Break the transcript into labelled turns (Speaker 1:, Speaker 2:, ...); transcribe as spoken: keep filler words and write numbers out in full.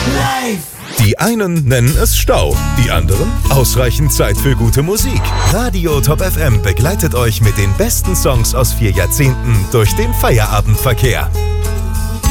Speaker 1: Live!
Speaker 2: Die einen nennen es Stau, die anderen ausreichend Zeit für gute Musik. Radio Top F M begleitet euch mit den besten Songs aus vier Jahrzehnten durch den Feierabendverkehr.